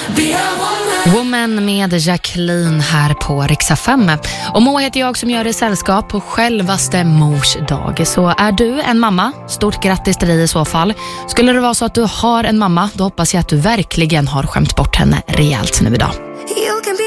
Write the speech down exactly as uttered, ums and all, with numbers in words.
Woman med Jacqueline här på Rix F M. Och Moa heter jag som gör det sällskap på självaste mors dag. Så är du en mamma, stort grattis till dig i så fall. Skulle det vara så att du har en mamma, då hoppas jag att du verkligen har skämt bort henne rejält nu idag.